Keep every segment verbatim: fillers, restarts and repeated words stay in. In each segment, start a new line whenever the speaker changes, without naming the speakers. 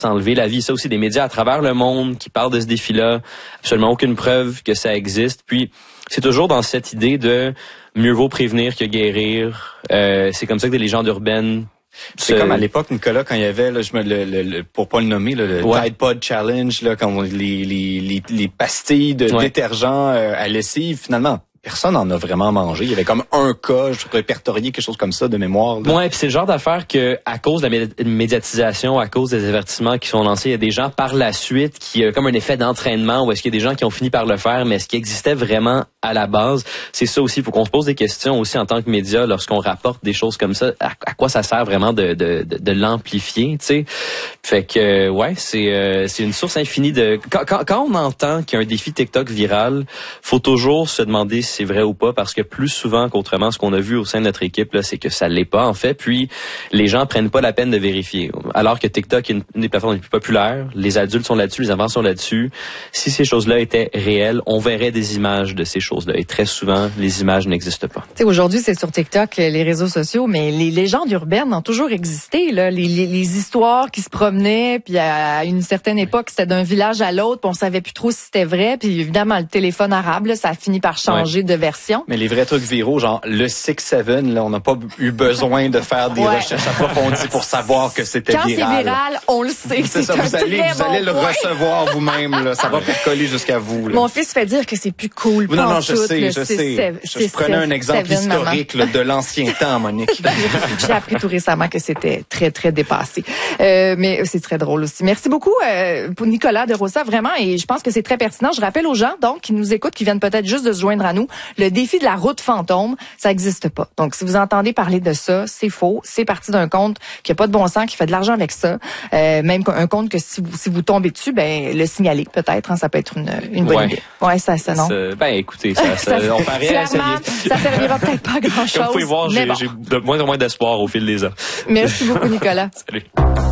enlever la vie. Ça aussi, des médias à travers le monde qui parlent de ce défi-là. Absolument aucune preuve que ça existe. Puis, c'est toujours dans cette idée de mieux vaut prévenir que guérir. Euh, c'est comme ça que des légendes urbaines...
C'est comme à l'époque, Nicolas, quand il y avait, là, je me, le, le, le, pour pas le nommer, là, le ouais. Tide Pod Challenge, là, quand on, les, les, les, les pastilles de ouais. détergent euh, à lessive, finalement, personne en a vraiment mangé. Il y avait comme un cas, je répertorié quelque chose comme ça de mémoire. Là.
Ouais, puis c'est le genre d'affaire que, à cause de la médiatisation, à cause des avertissements qui sont lancés, il y a des gens par la suite qui a comme un effet d'entraînement, ou est-ce qu'il y a des gens qui ont fini par le faire, mais est-ce qu'il existait vraiment à la base? C'est ça aussi, il faut qu'on se pose des questions aussi en tant que média lorsqu'on rapporte des choses comme ça. À, à quoi ça sert vraiment de, de, de, de l'amplifier, tu sais? Fait que, ouais, c'est euh, c'est une source infinie de... Quand, quand, quand on entend qu'il y a un défi TikTok viral, faut toujours se demander si c'est vrai ou pas, parce que plus souvent qu'autrement, ce qu'on a vu au sein de notre équipe, là, c'est que ça l'est pas, en fait, puis les gens prennent pas la peine de vérifier. Alors que TikTok est une, une des plateformes les plus populaires, les adultes sont là-dessus, les enfants sont là-dessus. Si ces choses-là étaient réelles, on verrait des images de ces choses-là. Et très souvent, les images n'existent pas.
Tu sais, aujourd'hui, c'est sur TikTok, les réseaux sociaux, mais les légendes urbaines ont toujours existé, là. Les, les, les histoires qui se promenaient, puis à une certaine époque, c'était d'un village à l'autre, puis on savait plus trop si c'était vrai, puis évidemment, le téléphone arabe, là, ça a fini par changer ouais. de version.
Mais les vrais trucs viraux, genre le six sept, là, on n'a pas eu besoin de faire des ouais. recherches approfondies pour savoir que c'était
Quand
viral.
Quand c'est viral, on le sait.
C'est, c'est ça, vous allez, vous allez bon le point. Recevoir vous-même, là. Ça va percoler jusqu'à vous, là.
Mon fils fait dire que c'est plus cool.
Non, non, je sais, je sais. Je prenais un exemple historique là, de l'ancien temps, Monique.
J'ai appris tout récemment que c'était très, très dépassé. Euh, mais c'est très drôle aussi. Merci beaucoup euh, pour Nicolas de Rosa, vraiment. Et je pense que c'est très pertinent. Je rappelle aux gens, donc, qui nous écoutent, qui viennent peut-être juste de se joindre à nous, le défi de la route fantôme, ça n'existe pas. Donc, si vous entendez parler de ça, c'est faux. C'est parti d'un compte qui a pas de bon sens, qui fait de l'argent avec ça. Euh, même un compte que si vous, si vous tombez dessus, ben le signaler peut-être. Hein, ça peut être une, une bonne
ouais.
idée. Ouais, ça, ça non.
Ça, ben écoutez, ça, ça, ça on paraît à essayer.
Ça servira peut-être pas à grand-chose.
Comme vous pouvez voir, j'ai,
bon.
j'ai de moins en moins d'espoir au fil des ans.
Merci beaucoup, Nicolas.
Salut.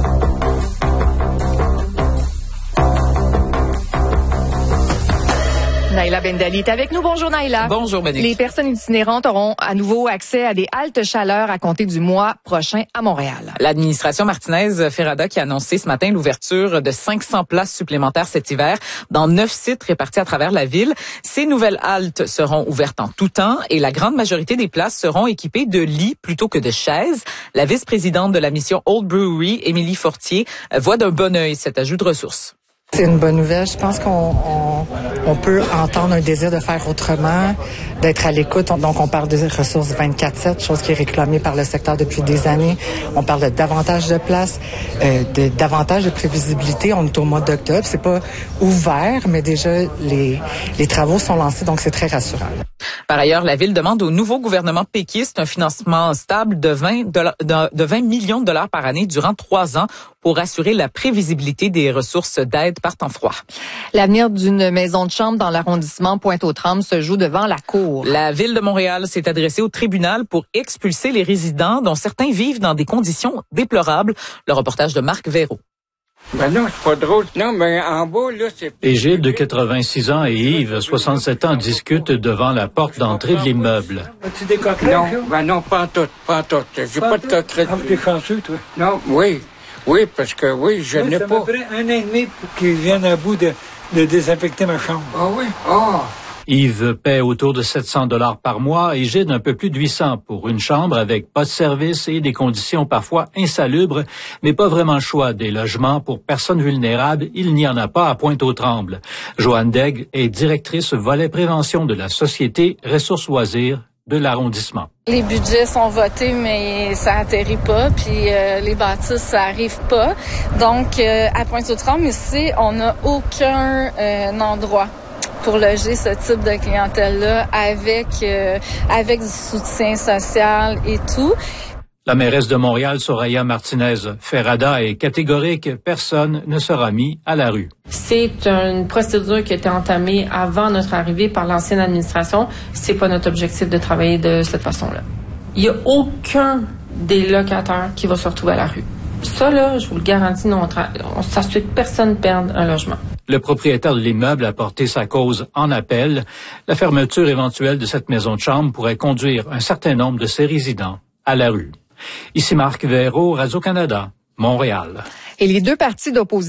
Naïla Bendali est avec nous. Bonjour Naïla.
Bonjour Monique.
Les personnes itinérantes auront à nouveau accès à des haltes chaleur à compter du mois prochain à Montréal.
L'administration Martinez-Ferrada qui a annoncé ce matin l'ouverture de cinq cents places supplémentaires cet hiver dans neuf sites répartis à travers la ville. Ces nouvelles haltes seront ouvertes en tout temps et la grande majorité des places seront équipées de lits plutôt que de chaises. La vice-présidente de la mission Old Brewery, Émilie Fortier, voit d'un bon œil cet ajout de ressources.
C'est une bonne nouvelle. Je pense qu'on on, on peut entendre un désir de faire autrement, d'être à l'écoute. Donc, on parle de ressources vingt-quatre sept, chose qui est réclamée par le secteur depuis des années. On parle de davantage de places, euh, de davantage de prévisibilité. On est au mois d'octobre. C'est pas ouvert, mais déjà, les, les travaux sont lancés, donc c'est très rassurant.
Par ailleurs, la Ville demande au nouveau gouvernement péquiste un financement stable de vingt, de vingt millions de dollars par année durant trois ans pour assurer la prévisibilité des ressources d'aide par temps froid.
L'avenir d'une maison de chambre dans l'arrondissement Pointe-aux-Trembles se joue devant la cour.
La Ville de Montréal s'est adressée au tribunal pour expulser les résidents dont certains vivent dans des conditions déplorables. Le reportage de Marc Véraud.
Ben non, c'est pas drôle. Non, mais en bas, là, c'est...
Égide, de quatre-vingt-six ans, et Yves, soixante-sept ans, discutent devant la porte d'entrée de l'immeuble.
As-tu des coquelettes? Non, ben non, pas en tout, pas en tout. J'ai pas, pas de coquelettes.
Ah, t'es chanceux, toi?
Non, oui. Oui, parce que, oui, je
oui,
n'ai
ça
pas...
Ça m'a pris un an et demi pour qu'ils viennent à bout de, de désinfecter ma chambre.
Ah oui? Ah!
Yves paie autour de sept cents dollars par mois et Gide un peu plus de huit cents pour une chambre avec pas de service et des conditions parfois insalubres, mais pas vraiment le choix des logements pour personnes vulnérables. Il n'y en a pas à Pointe-aux-Trembles. Joanne Daigle est directrice volet prévention de la Société Ressources Loisirs de l'arrondissement.
Les budgets sont votés, mais ça atterrit pas, puis euh, les bâtisses, ça arrive pas. Donc, euh, à Pointe-aux-Trembles, ici, on n'a aucun euh, endroit pour loger ce type de clientèle-là avec euh, avec du soutien social et tout.
La mairesse de Montréal, Soraya Martinez-Ferrada, est catégorique. Personne ne sera mis à la rue.
C'est une procédure qui a été entamée avant notre arrivée par l'ancienne administration. C'est pas notre objectif de travailler de cette façon-là. Il y a aucun des locataires qui va se retrouver à la rue. Ça, là, je vous le garantis, non, on s'assure que personne ne perde un logement.
Le propriétaire de l'immeuble a porté sa cause en appel. La fermeture éventuelle de cette maison de chambre pourrait conduire un certain nombre de ses résidents à la rue. Ici Marc Véraud, Radio-Canada, Montréal.
Et les deux partis d'opposition